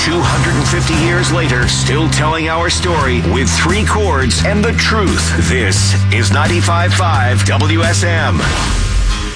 250 years later, still telling our story with 3 chords and the truth. This is 95.5 WSM.